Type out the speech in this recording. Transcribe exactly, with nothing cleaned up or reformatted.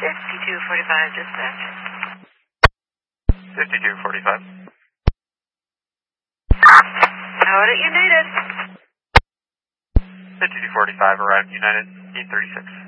fifty-two forty-five, dispatch. fifty-two forty-five. What are you needed? fifty-two forty-five, arrived United eight thirty-six.